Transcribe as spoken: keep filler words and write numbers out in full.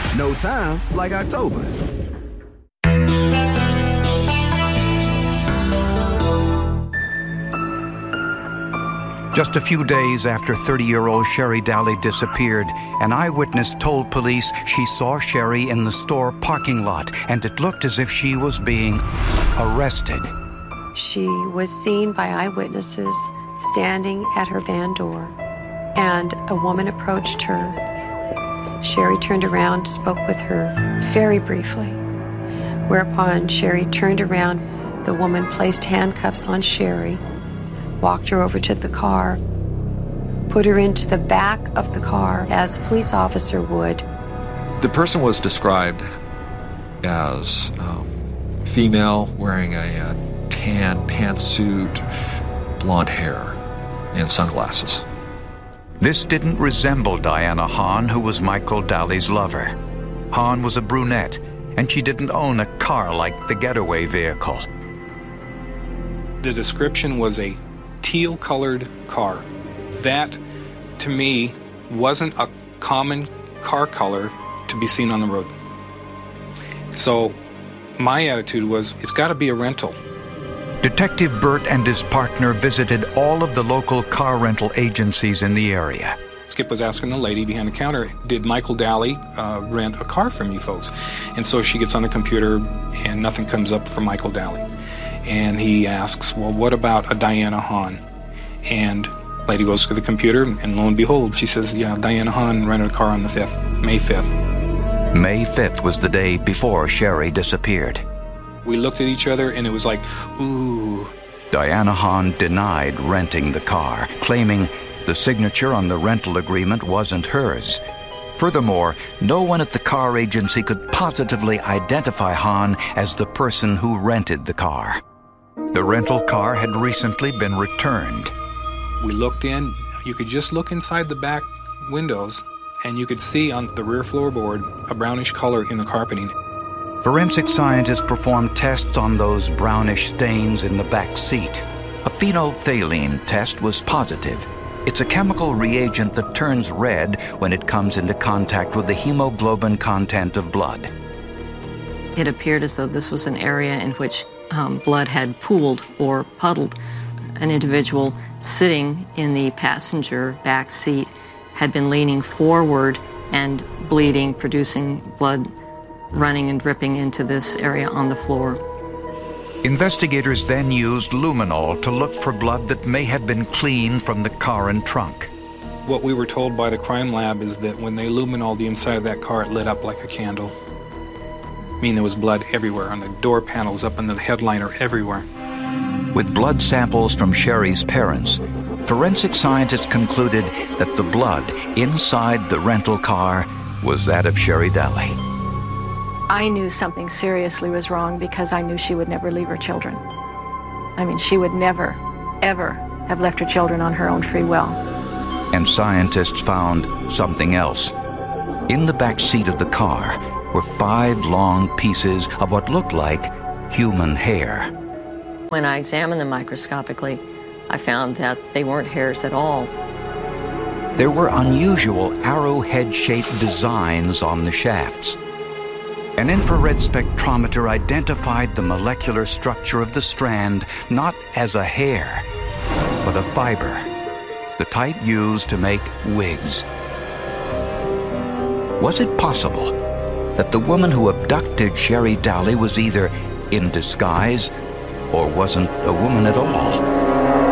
No time like October. Just a few days after thirty-year-old Sherry Daly disappeared, an eyewitness told police she saw Sherry in the store parking lot, and it looked as if she was being arrested. She was seen by eyewitnesses standing at her van door, and a woman approached her. Sherry turned around, spoke with her very briefly, whereupon Sherry turned around. The woman placed handcuffs on Sherry, walked her over to the car, put her into the back of the car as a police officer would. The person was described as um, female, wearing a, a tan pantsuit, blonde hair, and sunglasses. This didn't resemble Diana Hahn, who was Michael Daly's lover. Hahn was a brunette, and she didn't own a car like the getaway vehicle. The description was a teal-colored car. That, to me, wasn't a common car color to be seen on the road. So my attitude was, it's got to be a rental. Detective Burt and his partner visited all of the local car rental agencies in the area. Skip was asking the lady behind the counter, did Michael Daly uh, rent a car from you folks? And so she gets on the computer and nothing comes up for Michael Daly. And he asks, well, what about a Diana Hahn? And lady goes to the computer, and lo and behold, she says, yeah, Diana Hahn rented a car on the fifth, May fifth. May fifth was the day before Sherry disappeared. We looked at each other, and it was like, ooh. Diana Hahn denied renting the car, claiming the signature on the rental agreement wasn't hers. Furthermore, no one at the car agency could positively identify Hahn as the person who rented the car. The rental car had recently been returned. We looked in. You could just look inside the back windows, and you could see on the rear floorboard a brownish color in the carpeting. Forensic scientists performed tests on those brownish stains in the back seat. A phenolphthalein test was positive. It's a chemical reagent that turns red when it comes into contact with the hemoglobin content of blood. It appeared as though this was an area in which um, blood had pooled or puddled. An individual sitting in the passenger back seat had been leaning forward and bleeding, producing blood running and dripping into this area on the floor. Investigators then used luminol to look for blood that may have been cleaned from the car and trunk. What we were told by the crime lab is that when they luminoled the inside of that car, it lit up like a candle. I mean, there was blood everywhere, on the door panels, up on the headliner, everywhere. With blood samples from Sherry's parents, forensic scientists concluded that the blood inside the rental car was that of Sherry Daly. I knew something seriously was wrong because I knew she would never leave her children. I mean, she would never, ever have left her children on her own free will. And scientists found something else. In the back seat of the car were five long pieces of what looked like human hair. When I examined them microscopically, I found that they weren't hairs at all. There were unusual arrowhead-shaped designs on the shafts. An infrared spectrometer identified the molecular structure of the strand not as a hair, but a fiber, the type used to make wigs. Was it possible that the woman who abducted Sherry Daly was either in disguise or wasn't a woman at all?